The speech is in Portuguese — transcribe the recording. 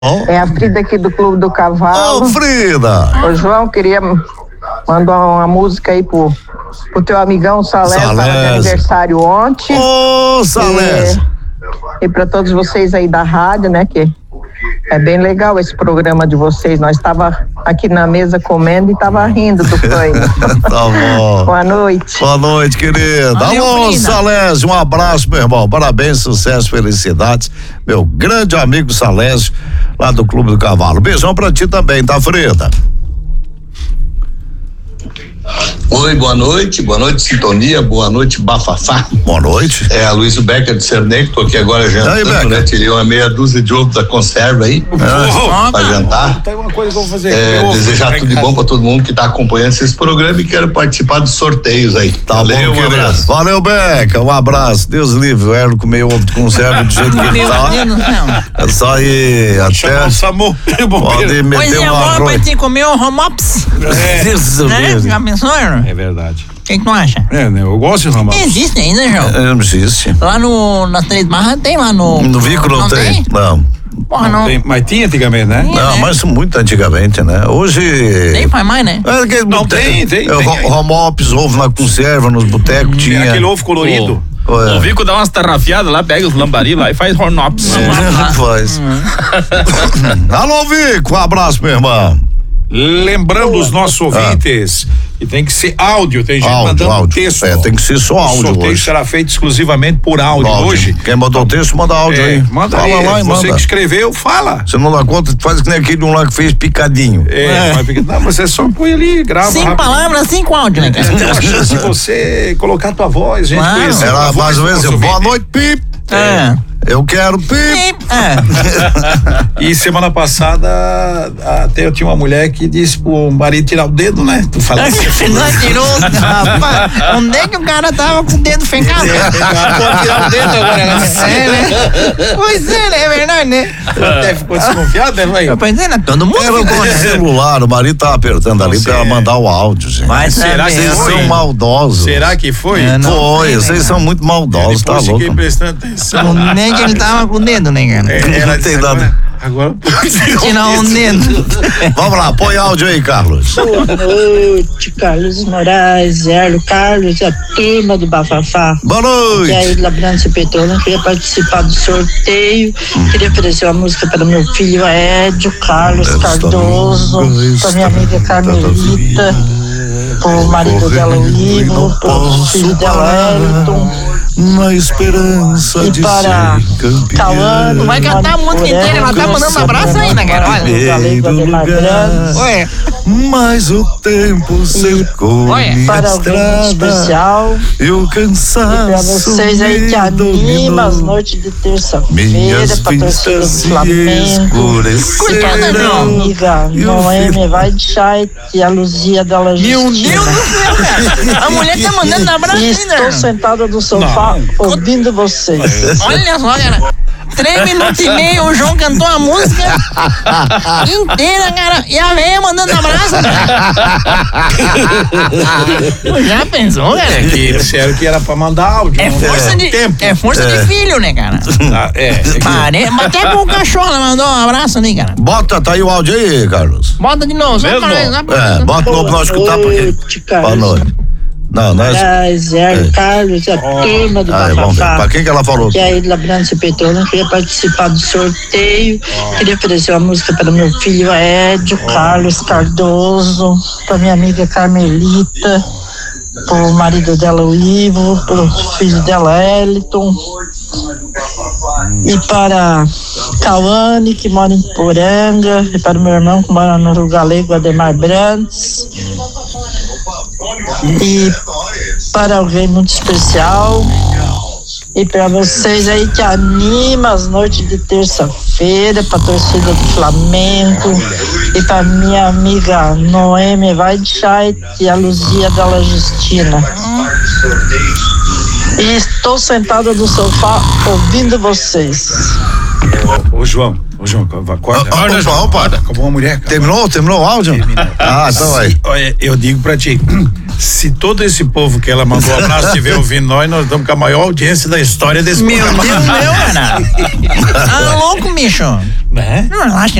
É a Frida aqui do Clube do Cavalo. Ô, Frida! Ô, João, queria mandar uma música aí pro teu amigão Salés, que tava de aniversário ontem. Ô, Salés! E pra todos vocês aí da rádio, né, que é bem legal esse programa de vocês. Nós estava aqui na mesa comendo e tava rindo do fã. Tá bom. Boa noite. Boa noite, querida. Alô, Salésio, um abraço, meu irmão. Parabéns, sucesso, felicidades. Meu grande amigo Salésio, lá do Clube do Cavalo. Beijão pra ti também, tá, Frida? Oi, boa noite, Sintonia, boa noite, Bafafá. Boa noite. É a Luiz Becker de Cernê, que tô aqui agora jantando, né? Tirei uma meia dúzia de ovo da conserva aí, pra jantar. Tem uma coisa que eu vou fazer. Desejar tudo de bom pra todo mundo que tá acompanhando esse programa e quero participar dos sorteios aí. Valeu, um abraço. Valeu, Becker, um abraço. Deus livre, o Erno comeu ovo de conserva do jeito que ele tá. É só ir até. Pode meter uma agora pra te comer o Romops. Já pensou, Erno? É verdade. O que tu acha? Né? Eu gosto de Romops. Existe ainda, João? Não existe. Lá nas Três Barras tem lá no... No Vico não tem? Não. Porra, não. Tem, mas tinha antigamente, né? Não, mas muito antigamente, né? Hoje... Nem faz mais, né? Não, tem. Romops, ovo na conserva, nos botecos tinha. Aquele ovo colorido. O Vico dá umas tarrafiadas lá, pega os lambari lá e faz Romops. Faz. Alô, Vico, um abraço, meu irmão. Lembrando os nossos ouvintes que tem que ser áudio, tem gente mandando texto. Tem que ser só áudio. O sorteio hoje será feito exclusivamente por áudio hoje. Quem mandou o texto, manda áudio aí. Manda fala aí, lá e você manda. que escreveu, fala. Você não dá conta, faz que nem aquele um lá que fez picadinho. Não, você só põe ali, grava. 5 palavras, 5 áudios, né, cara? Tem uma chance de você colocar a tua voz, gente. Ela mais ou menos, boa noite, Pip. Eu quero Pip. E semana passada até eu tinha uma mulher que disse pro marido tirar o dedo, né? Tu fala assim. Não tirou, rapaz. Onde é que o cara tava com o dedo fencado? Pode tirar o dedo agora, né? Pois é, né? É verdade, né? Até ficou desconfiado, né, vai? Pois é, né? Todo mundo ficou com o celular, o marido tava apertando ali pra ela mandar o áudio, gente. Mas será que vocês são maldosos? Será que foi? Foi, vocês são muito maldosos, tá louco? Fiquei prestando atenção. Nem que ele tava com o dedo, né, cara? Não tem nada. Agora tirar um dedo. Vamos lá, põe áudio aí, Carlos. Boa noite, Carlos Moraes, Erlo Carlos, a turma do Bafafá. Boa noite. E aí, Labrança Petrolão, queria participar do sorteio, queria oferecer uma música para meu filho Edio Carlos Cardoso, para minha amiga Carmelita, pro marido dela, o Ivo, pro filho dela, Elton. Na esperança e de para ser campeão. Cauã, vai cantar a música inteira, ela tá mandando um abraço ainda, cara. Olha. Mas o tempo cercou minha para alguém estrada especial e o cansaço. E pra vocês aí que animam as noites de terça-feira pra torcida do Flamengo. Minha amiga Noemi vai deixar e a Luzia dela Meu Deus do céu, cara. A mulher tá mandando um abraço ainda. Estou sentada no sofá ouvindo vocês. Olha só, cara. 3 minutos e meio, o João cantou a música inteira, cara. E a velha mandando abraço, cara. Já pensou, cara? Disseram que era pra mandar áudio. É força de filho, né, cara? Até com o cachorro ela mandou um abraço, né, cara? Bota, tá aí o áudio aí, Carlos. Bota de novo, bota de novo pra nós escutar, porque. Boa noite. Não, nós. Carlos, a turma do Bafafá. Pra quem que ela falou? E aí, Labrança Petrolão, queria participar do sorteio, queria oferecer uma música para meu filho Edio Carlos Cardoso, para minha amiga Carmelita, pro marido dela, o Ivo, pro filho dela, Elton. E para Cauane, que mora em Poranga, e para o meu irmão, que mora no Rio Galego, Ademar Brandes. E para alguém muito especial. E para vocês aí que animam as noites de terça-feira, para a torcida do Flamengo. E para minha amiga Noemi Weidscheit e a Luzia della Justina. E estou sentada no sofá ouvindo vocês. Ô João, acorda. Opa. Acabou uma mulher. Terminou o áudio? Então aí. Olha, eu digo pra ti, se todo esse povo que ela mandou um abraço estiver ouvindo nós estamos com a maior audiência da história desse programa. Meu Deus, cara. Tá louco, bicho. Né? Não, relaxa.